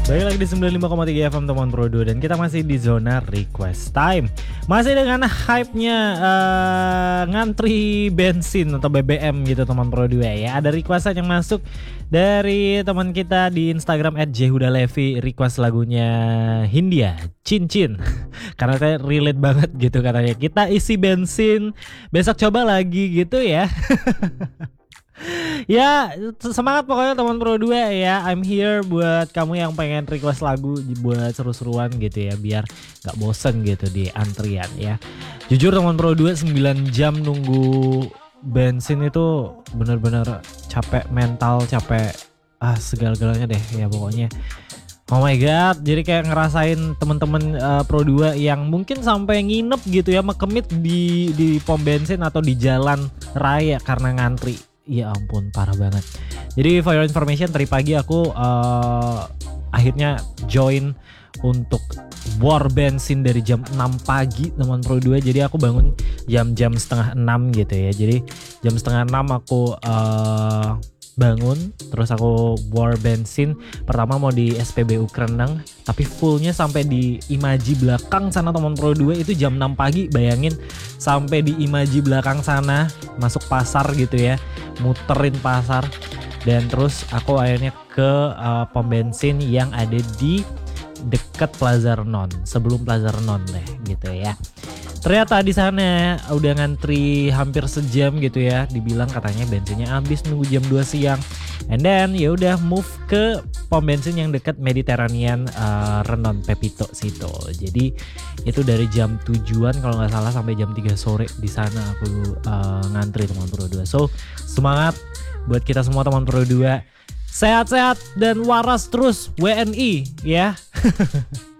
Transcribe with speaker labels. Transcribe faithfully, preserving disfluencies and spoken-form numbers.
Speaker 1: Balik lagi di sembilan puluh lima koma tiga F M teman Pro dua dan kita masih di zona request time. Masih dengan hype-nya uh, ngantri bensin atau B B M gitu teman Pro dua ya. Ada requestan yang masuk dari teman kita di Instagram et jehudalevi, request lagunya Hindia, Cincin. Karena saya relate banget gitu katanya. Kita isi bensin, besok coba lagi gitu ya. Ya semangat pokoknya teman Pro dua ya. I'm here buat kamu yang pengen request lagu buat seru-seruan gitu ya, biar gak bosen gitu di antrian ya. Jujur teman Pro dua sembilan jam nunggu bensin itu bener-bener capek mental, capek ah segala-galanya deh ya pokoknya. Oh my god, jadi kayak ngerasain temen-temen uh, Pro dua yang mungkin sampai nginep gitu ya, mekemit di di pom bensin atau di jalan raya karena ngantri. Ya ampun, parah banget. Jadi for your information, tadi pagi aku uh, akhirnya join untuk war bensin dari jam enam pagi teman Pro dua. Jadi aku bangun jam-jam setengah enam gitu ya. Jadi jam setengah enam aku uh, bangun, terus aku war bensin. Pertama mau di S P B U Kreneng, tapi fullnya sampai di Imaji belakang sana teman Pro dua. Itu jam enam pagi, bayangin sampai di Imaji belakang sana, masuk pasar gitu ya, muterin pasar. Dan terus aku akhirnya ke uh, pom bensin yang ada di dekat Plaza Renon, sebelum Plaza Renon deh gitu ya. Ternyata di sana udah ngantri hampir sejam gitu ya. Dibilang katanya bensinnya habis, nunggu jam dua siang. And then ya udah move ke pom bensin yang dekat Mediterranean uh, Renon Pepito situ. Jadi itu dari jam tujuan kalau nggak salah sampai jam tiga sore di sana aku uh, ngantri teman Pro dua. So semangat buat kita semua teman Pro dua. Sehat-sehat dan waras terus W N I ya.